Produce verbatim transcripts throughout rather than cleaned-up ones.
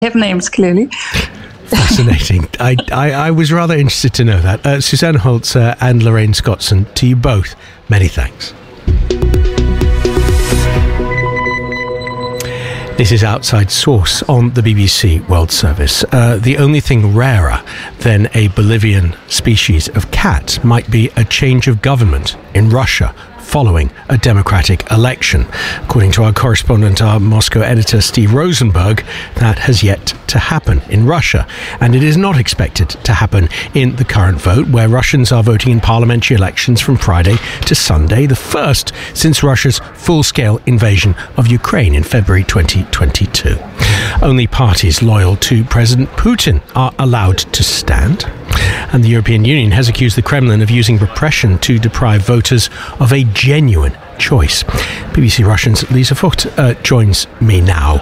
have names, clearly. Fascinating. I, I, I was rather interested to know that. Uh, Susanne Holzer and Lorraine Scotson, to you both, many thanks. This is Outside Source on the B B C World Service. Uh, the only thing rarer than a Bolivian species of cat might be a change of government in Russia following a democratic election. According to our correspondent, our Moscow editor, Steve Rosenberg, that has yet to happen in Russia. And it is not expected to happen in the current vote, where Russians are voting in parliamentary elections from Friday to Sunday, the first since Russia's full-scale invasion of Ukraine in February twenty twenty-two. Only parties loyal to President Putin are allowed to stand. And the European Union has accused the Kremlin of using repression to deprive voters of a genuine choice. B B C Russian's Lisa Vogt uh, joins me now.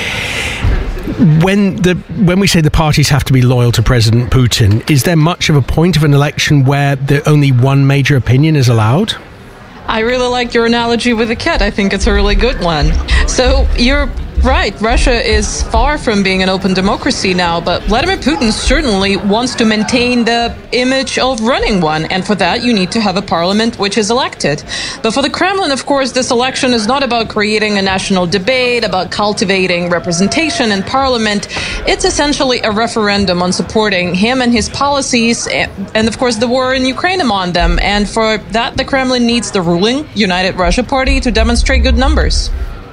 When the when we say the parties have to be loyal to President Putin, is there much of a point of an election where the only one major opinion is allowed? I really like your analogy with the cat. I think it's a really good one. So you're right. Russia is far from being an open democracy now, but Vladimir Putin certainly wants to maintain the image of running one. And for that, you need to have a parliament which is elected. But for the Kremlin, of course, this election is not about creating a national debate, about cultivating representation in parliament. It's essentially a referendum on supporting him and his policies, and of course, the war in Ukraine among them. And for that, the Kremlin needs the ruling United Russia Party to demonstrate good numbers.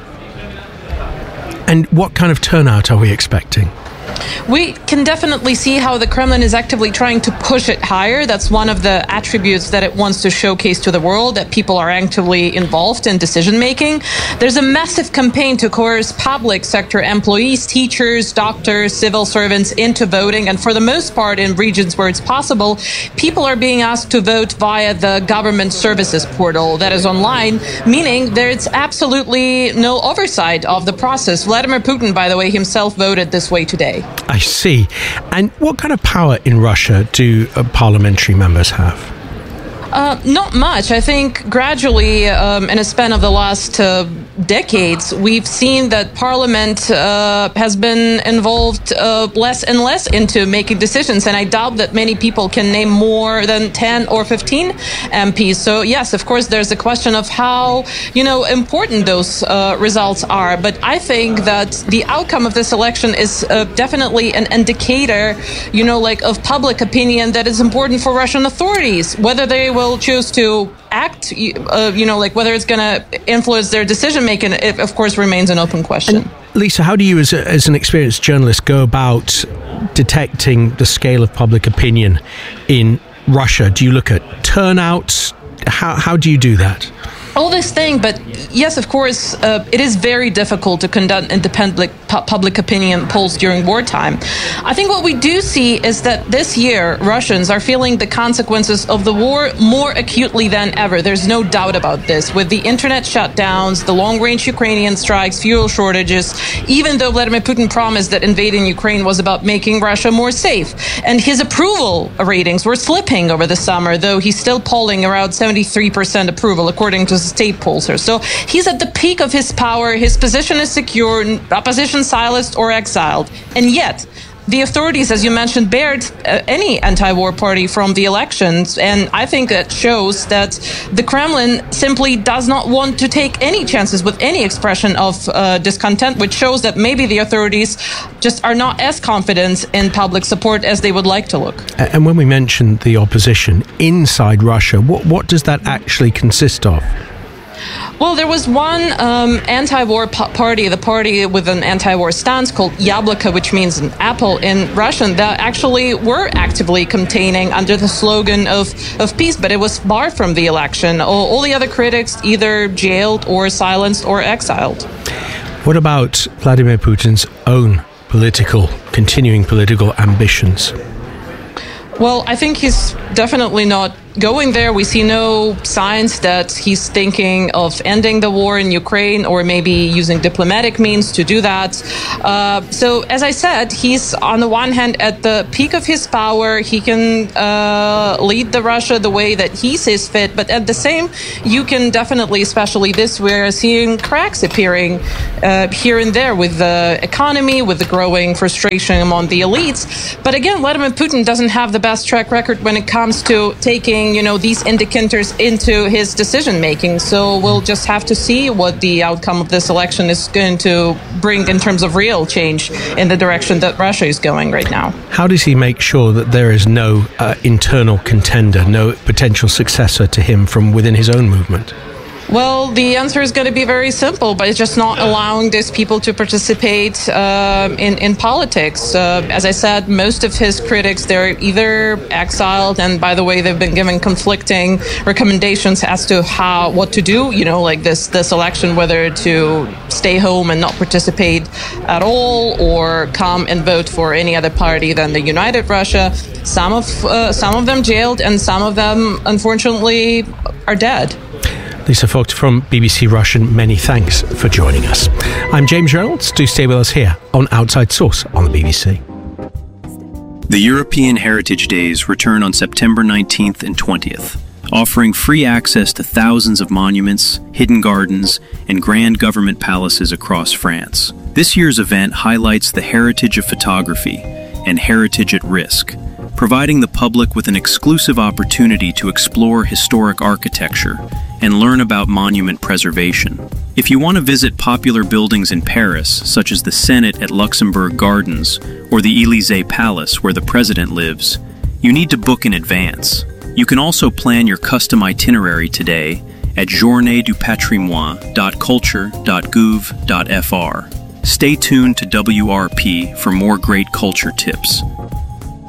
And what kind of turnout are we expecting? We can definitely see how the Kremlin is actively trying to push it higher. That's one of the attributes that it wants to showcase to the world, that people are actively involved in decision making. There's a massive campaign to coerce public sector employees, teachers, doctors, civil servants into voting. And for the most part, in regions where it's possible, people are being asked to vote via the government services portal that is online, meaning there's absolutely no oversight of the process. Vladimir Putin, by the way, himself voted this way today. I see. And what kind of power in Russia do uh, parliamentary members have? Uh, not much. I think gradually, um, in a span of the last uh, decades, we've seen that Parliament uh, has been involved uh, less and less into making decisions. And I doubt that many people can name more than ten or fifteen M Ps. So, yes, of course, there's a question of how, you know, important those uh, results are. But I think that the outcome of this election is uh, definitely an indicator, you know, like of public opinion that is important for Russian authorities, whether they will will choose to act, uh, you know, like whether it's going to influence their decision making, it of course remains an open question. And Lisa, how do you, as, a, as an experienced journalist, go about detecting the scale of public opinion in Russia? Do you look at turnouts? How how do you do that? All this thing, but yes, of course, uh, it is very difficult to conduct independent pu- public opinion polls during wartime. I think what we do see is that this year, Russians are feeling the consequences of the war more acutely than ever. There's no doubt about this. With the internet shutdowns, the long-range Ukrainian strikes, fuel shortages, even though Vladimir Putin promised that invading Ukraine was about making Russia more safe. And his approval ratings were slipping over the summer, though he's still polling around seventy-three percent approval, according to state pollsters. So he's at the peak of his power. His position is secure, opposition silenced or exiled. And yet, the authorities, as you mentioned, barred uh, any anti-war party from the elections. And I think that shows that the Kremlin simply does not want to take any chances with any expression of uh, discontent, which shows that maybe the authorities just are not as confident in public support as they would like to look. And when we mentioned the opposition inside Russia, what, what does that actually consist of? Well, there was one um, anti-war p- party, the party with an anti-war stance called Yabloko, which means an apple in Russian, that actually were actively campaigning under the slogan of, of peace, but it was barred from the election. All, all the other critics either jailed or silenced or exiled. What about Vladimir Putin's own political, continuing political ambitions? Well, I think he's definitely not going there. We see no signs that he's thinking of ending the war in Ukraine or maybe using diplomatic means to do that. Uh, so, as I said, he's on the one hand at the peak of his power. He can uh, lead the Russia the way that he sees fit. But at the same, you can definitely, especially this year, seeing cracks appearing uh, here and there with the economy, with the growing frustration among the elites. But again, Vladimir Putin doesn't have the best track record when it comes to taking, you know, these indicators into his decision making. So we'll just have to see what the outcome of this election is going to bring in terms of real change in the direction that Russia is going right now. How does he make sure that there is no uh, internal contender, no potential successor to him from within his own movement? Well, the answer is going to be very simple, but it's just not allowing these people to participate uh, in, in politics. Uh, as I said, most of his critics, they're either exiled, and by the way, they've been given conflicting recommendations as to how, what to do, you know, like this, this election, whether to stay home and not participate at all or come and vote for any other party than the United Russia. Some of, uh, some of them jailed, and some of them, unfortunately, are dead. Lisa Vogt from B B C Russian, many thanks for joining us. I'm James Reynolds. Do stay with us here on Outside Source on the B B C. The European Heritage Days return on September nineteenth and twentieth, offering free access to thousands of monuments, hidden gardens, and grand government palaces across France. This year's event highlights the heritage of photography and heritage at risk, providing the public with an exclusive opportunity to explore historic architecture and learn about monument preservation. If you want to visit popular buildings in Paris, such as the Senate at Luxembourg Gardens or the Élysée Palace where the president lives, you need to book in advance. You can also plan your custom itinerary today at journée du patrimoine dot culture dot gouv dot f r. Stay tuned to W R P for more great culture tips.